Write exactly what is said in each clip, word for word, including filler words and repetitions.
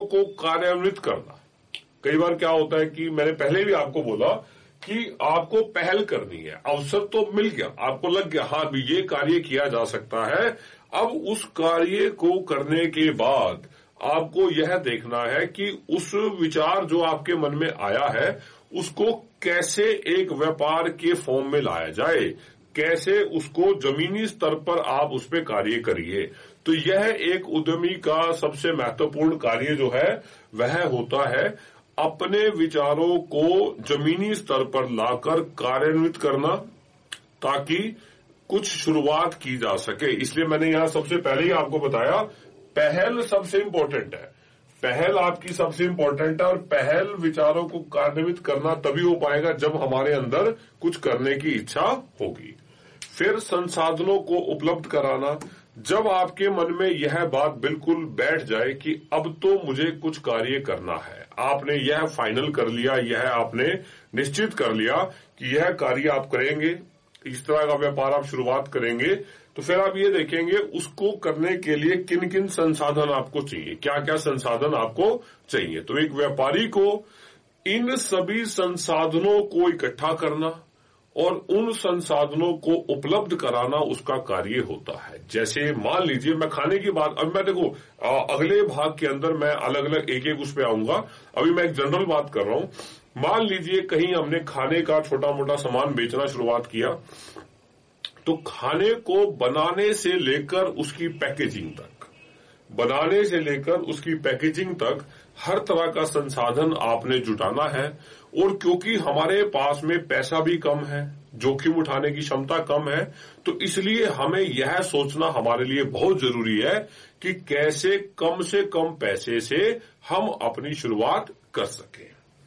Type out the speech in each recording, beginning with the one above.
को कार्यान्वित करना। कई बार क्या होता है कि मैंने पहले भी आपको बोला कि आपको पहल करनी है, अवसर तो मिल गया, आपको लग गया हाँ भी ये कार्य किया जा सकता है। अब उस कार्य को करने के बाद आपको यह देखना है कि उस विचार जो आपके मन में आया है उसको कैसे एक व्यापार के फॉर्म में लाया जाए, कैसे उसको जमीनी स्तर पर आप उस पर कार्य करिए। तो यह एक उद्यमी का सबसे महत्वपूर्ण कार्य जो है वह होता है अपने विचारों को जमीनी स्तर पर लाकर कार्यान्वित करना, ताकि कुछ शुरुआत की जा सके। इसलिए मैंने यहां सबसे पहले ही आपको बताया पहल सबसे इंपॉर्टेंट है, पहल आपकी सबसे इंपॉर्टेंट है। और पहल विचारों को कार्यान्वित करना तभी हो पाएगा जब हमारे अंदर कुछ करने की इच्छा होगी। फिर संसाधनों को उपलब्ध कराना, जब आपके मन में यह बात बिल्कुल बैठ जाए कि अब तो मुझे कुछ कार्य करना है, आपने यह फाइनल कर लिया, यह आपने निश्चित कर लिया कि यह कार्य आप करेंगे, इस तरह का व्यापार आप शुरुआत करेंगे, तो फिर आप ये देखेंगे उसको करने के लिए किन किन संसाधन आपको चाहिए, क्या क्या संसाधन आपको चाहिए। तो एक व्यापारी को इन सभी संसाधनों को इकट्ठा करना और उन संसाधनों को उपलब्ध कराना उसका कार्य होता है। जैसे मान लीजिए मैं खाने की बात, अब मैं देखो अगले भाग के अंदर मैं अलग अलग एक एक उस पे आऊंगा, अभी मैं एक जनरल बात कर रहा हूं। मान लीजिए कहीं हमने खाने का छोटा मोटा सामान बेचना शुरुआत किया, तो खाने को बनाने से लेकर उसकी पैकेजिंग तक, बनाने से लेकर उसकी पैकेजिंग तक हर तरह का संसाधन आपने जुटाना है। और क्योंकि हमारे पास में पैसा भी कम है, जोखिम उठाने की क्षमता कम है, तो इसलिए हमें यह सोचना हमारे लिए बहुत जरूरी है कि कैसे कम से कम पैसे से हम अपनी शुरुआत कर सकें।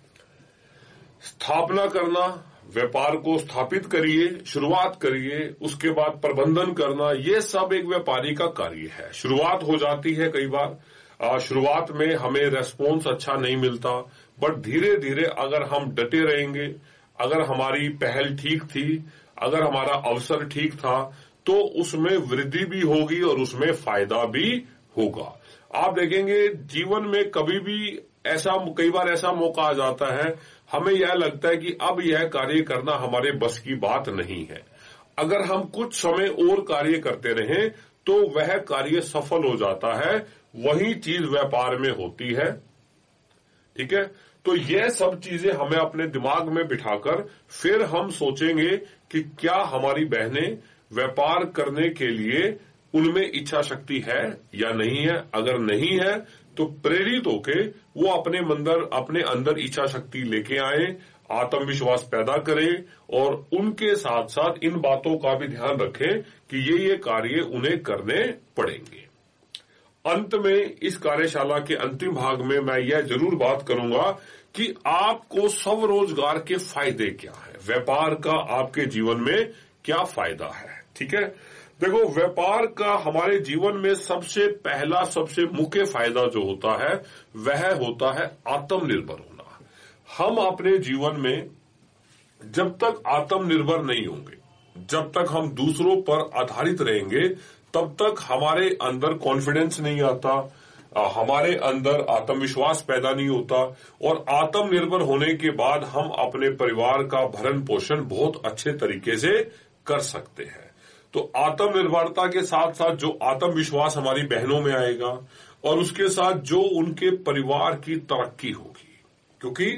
स्थापना करना, व्यापार को स्थापित करिए, शुरुआत करिए, उसके बाद प्रबंधन करना, ये सब एक व्यापारी का कार्य है। शुरुआत हो जाती है कई बार, आ, शुरुआत में हमें रेस्पॉन्स अच्छा नहीं मिलता, बट धीरे धीरे अगर हम डटे रहेंगे, अगर हमारी पहल ठीक थी, अगर हमारा अवसर ठीक था, तो उसमें वृद्धि भी होगी और उसमें फायदा भी होगा। आप देखेंगे जीवन में कभी भी ऐसा, कई बार ऐसा मौका आ जाता है, हमें यह लगता है कि अब यह कार्य करना हमारे बस की बात नहीं है। अगर हम कुछ समय और कार्य करते रहें तो वह कार्य सफल हो जाता है। वही चीज व्यापार में होती है, ठीक है। तो यह सब चीजें हमें अपने दिमाग में बिठाकर फिर हम सोचेंगे कि क्या हमारी बहनें व्यापार करने के लिए उनमें इच्छा शक्ति है या नहीं है। अगर नहीं है तो प्रेरित होके वो अपने अंदर अपने अंदर इच्छा शक्ति लेके आए, आत्मविश्वास पैदा करें और उनके साथ साथ इन बातों का भी ध्यान रखें कि ये ये कार्य उन्हें करने पड़ेंगे। अंत में इस कार्यशाला के अंतिम भाग में मैं यह जरूर बात करूंगा कि आपको स्वरोजगार के फायदे क्या है, व्यापार का आपके जीवन में क्या फायदा है। ठीक है, देखो व्यापार का हमारे जीवन में सबसे पहला सबसे मुख्य फायदा जो होता है वह होता है आत्मनिर्भर होना। हम अपने जीवन में जब तक आत्मनिर्भर नहीं होंगे, जब तक हम दूसरों पर आधारित रहेंगे, तब तक हमारे अंदर कॉन्फिडेंस नहीं आता, हमारे अंदर आत्मविश्वास पैदा नहीं होता और आत्मनिर्भर होने के बाद हम अपने परिवार का भरण पोषण बहुत अच्छे तरीके से कर सकते हैं। तो आत्मनिर्भरता के साथ साथ जो आत्मविश्वास हमारी बहनों में आएगा और उसके साथ जो उनके परिवार की तरक्की होगी, क्योंकि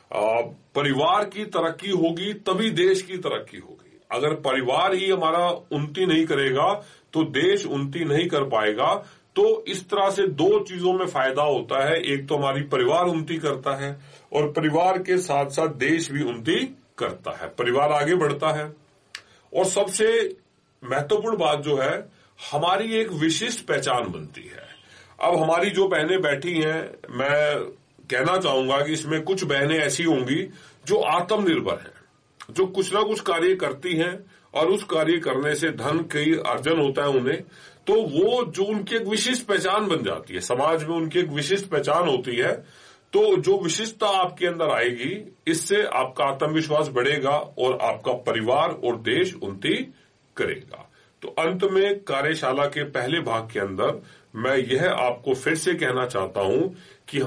परिवार की तरक्की होगी तभी देश की तरक्की होगी। अगर परिवार ही हमारा उन्नति नहीं करेगा तो देश उन्नति नहीं कर पाएगा। तो इस तरह से दो चीजों में फायदा होता है, एक तो हमारी परिवार उन्नति करता है और परिवार के साथ साथ देश भी उन्नति करता है, परिवार आगे बढ़ता है। और सबसे महत्वपूर्ण बात जो है, हमारी एक विशिष्ट पहचान बनती है। अब हमारी जो बहनें बैठी हैं, मैं कहना चाहूंगा कि इसमें कुछ बहनें ऐसी होंगी जो आत्मनिर्भर हैं, जो कुछ ना कुछ कार्य करती हैं और उस कार्य करने से धन की अर्जन होता है उन्हें, तो वो जो उनकी एक विशिष्ट पहचान बन जाती है, समाज में उनकी एक विशिष्ट पहचान होती है। तो जो विशिष्टता आपके अंदर आएगी, इससे आपका आत्मविश्वास बढ़ेगा और आपका परिवार और देश उन्नति करेगा। तो अंत में कार्यशाला के पहले भाग के अंदर मैं यह आपको फिर से कहना चाहता हूं